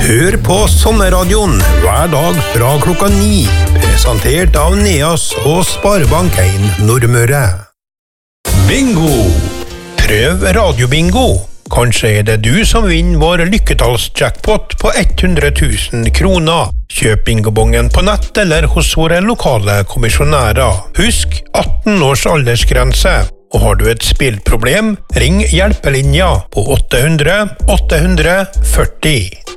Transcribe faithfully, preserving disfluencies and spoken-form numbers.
Hør på Sommerradioen hver dag fra klokka ni, presentert av Neas og Sparebank en Nordmøre. Bingo! Prøv radiobingo. Kanskje er det du som vinner vår lykketallsjackpot på hundre tusen kroner. Kjøp bingobongen på nett eller hos våre lokale kommisjonærer. Husk atten års aldersgrense. Og har du et spillproblem, ring hjelpelinja på åtte hundre åtte hundre førti.